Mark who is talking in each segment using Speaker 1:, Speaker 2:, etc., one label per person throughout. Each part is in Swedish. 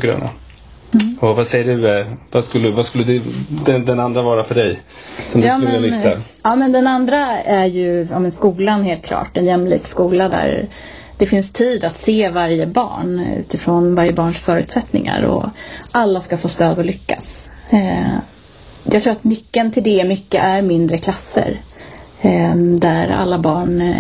Speaker 1: gröna. Och vad säger du? Vad skulle den andra vara för dig? Som du skulle lista?
Speaker 2: Ja, men den andra är ju skolan, helt klart. En jämlik skola där det finns tid att se varje barn utifrån varje barns förutsättningar. Och alla ska få stöd och lyckas. Jag tror att nyckeln till det mycket är mindre klasser. Där alla barn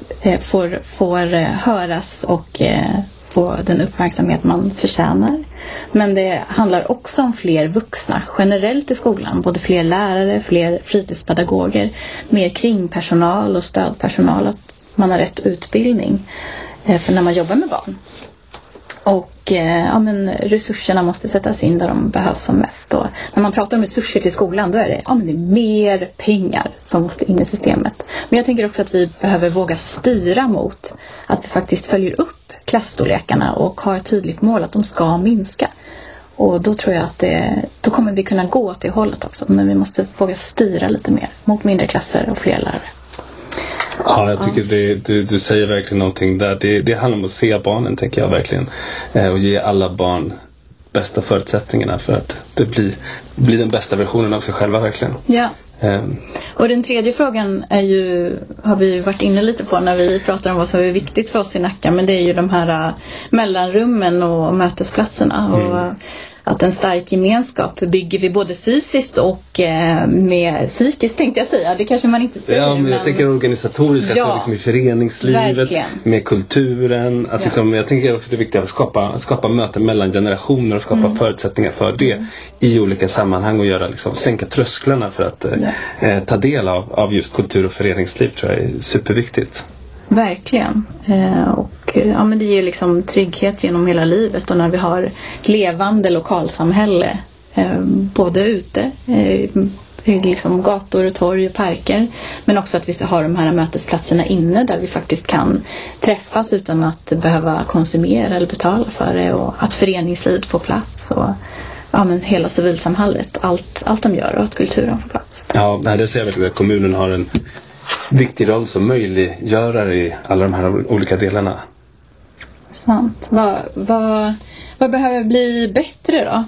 Speaker 2: får höras och få den uppmärksamhet man förtjänar. Men det handlar också om fler vuxna generellt i skolan. Både fler lärare, fler fritidspedagoger, mer kringpersonal och stödpersonal. Att man har rätt utbildning för när man jobbar med barn. Och resurserna måste sättas in där de behövs som mest. Och när man pratar om resurser till skolan, då är det, det är mer pengar som måste in i systemet. Men jag tänker också att vi behöver våga styra mot att vi faktiskt följer upp klassstorlekarna och har ett tydligt mål att de ska minska. Och då tror jag att då kommer vi kunna gå åt det hållet också. Men vi måste våga styra lite mer mot mindre klasser och fler lärare.
Speaker 1: Ja, jag tycker du säger verkligen någonting där. Det handlar om att se barnen, tänker jag verkligen. Och ge alla barn bästa förutsättningarna för att det blir den bästa versionen av sig själva, verkligen.
Speaker 2: Ja. Och den tredje frågan har vi varit inne lite på när vi pratar om vad som är viktigt för oss i Nacka. Men det är ju de här mellanrummen och mötesplatserna. Och att en stark gemenskap bygger vi både fysiskt och med psykiskt, tänkte jag säga. Det kanske man inte säger.
Speaker 1: Ja, men jag tänker organisatoriskt, alltså liksom i föreningslivet, verkligen. Med kulturen. Att liksom, jag tänker också det är viktigt att skapa möten mellan generationer och skapa förutsättningar för det i olika sammanhang och sänka trösklarna för att ta del av just kultur och föreningsliv, tror jag är superviktigt.
Speaker 2: Verkligen. Men det ger trygghet genom hela livet. Och när vi har levande lokalsamhälle både ute gator och torg och parker, men också att vi har de här mötesplatserna inne där vi faktiskt kan träffas utan att behöva konsumera eller betala för det, och att föreningslivet får plats och hela civilsamhället, allt de gör, och att kulturen får plats.
Speaker 1: Ja, det ser jag verkligen att kommunen har en viktig roll som möjliggörare i alla de här olika delarna.
Speaker 2: Sant. Vad behöver bli bättre då?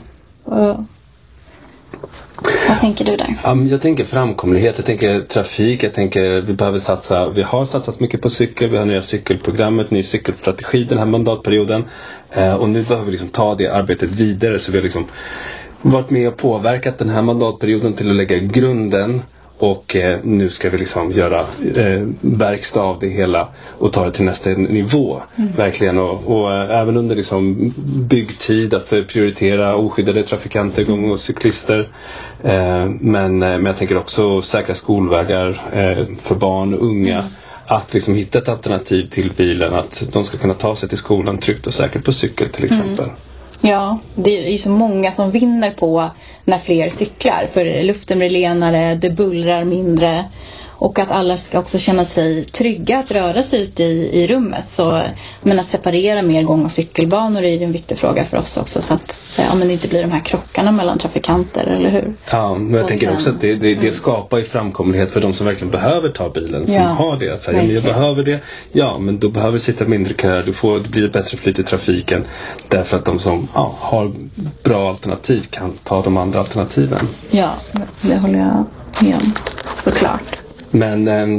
Speaker 2: Vad tänker du där?
Speaker 1: Jag tänker framkomlighet, jag tänker trafik, jag tänker vi har satsat mycket på cykel, vi har nya cykelprogrammet, ny cykelstrategi den här mandatperioden, och nu behöver vi ta det arbetet vidare, så vi har varit med och påverkat den här mandatperioden till att lägga grunden. Och nu ska vi göra verkstad av det hela och ta det till nästa nivå. Verkligen. Och även under byggtid att prioritera oskyddade trafikanter, gång- och cyklister. Men jag tänker också säkra skolvägar för barn och unga. Att hitta ett alternativ till bilen. Att de ska kunna ta sig till skolan tryggt och säkert på cykel till exempel.
Speaker 2: Ja, det är så många som vinner på när fler cyklar. För luften blir renare, det bullrar mindre. Och att alla ska också känna sig trygga att röra sig ute i rummet. Men att separera mer gång- och cykelbanor är ju en viktig fråga för oss också. Så att det inte blir de här krockarna mellan trafikanter, eller hur?
Speaker 1: Ja, men jag tänker också att det skapar ju framkomlighet för de som verkligen behöver ta bilen. Som har det. Att säga, jag behöver det. Ja, men då behöver sitta mindre köer. Det blir bättre flyt i trafiken. Därför att de som har bra alternativ kan ta de andra alternativen.
Speaker 2: Ja, det håller jag med om. Såklart.
Speaker 1: Men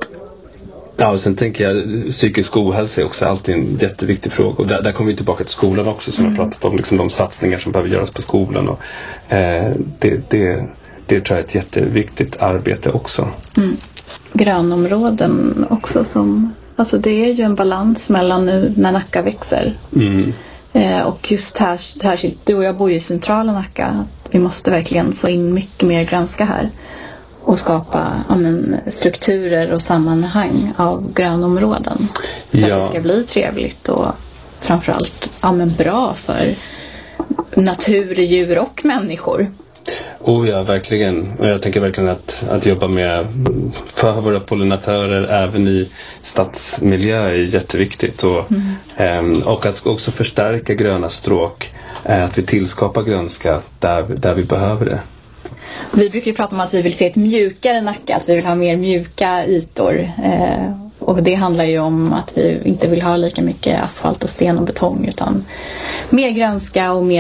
Speaker 1: och sen tänker jag psykisk ohälsa är också alltid en jätteviktig fråga, och där kommer vi tillbaka till skolan också, som jag pratat om, de satsningar som behöver göras på skolan, och det tror jag är ett jätteviktigt arbete också.
Speaker 2: Grönområden också, det är ju en balans mellan nu när Nacka växer och just här, du och jag bor ju i centrala Nacka, vi måste verkligen få in mycket mer grönska här och skapa strukturer och sammanhang av grönområden för att det ska bli trevligt och framförallt bra för natur, djur och människor.
Speaker 1: Ja, verkligen. Och jag tänker verkligen att jobba med för våra pollinatörer även i stadsmiljö är jätteviktigt, och att också förstärka gröna stråk, att vi tillskapar grönska där vi behöver det.
Speaker 2: Vi brukar ju prata om att vi vill se ett mjukare Nacka, att vi vill ha mer mjuka ytor. Och det handlar ju om att vi inte vill ha lika mycket asfalt och sten och betong, utan mer grönska och mer